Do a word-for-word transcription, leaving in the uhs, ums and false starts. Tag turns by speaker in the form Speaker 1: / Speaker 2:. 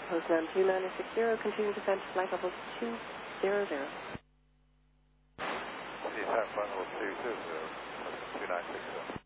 Speaker 1: Postman two nine six zero, continue descent to flight level two zero zero.
Speaker 2: Descent flight level two zero zero, two nine six zero.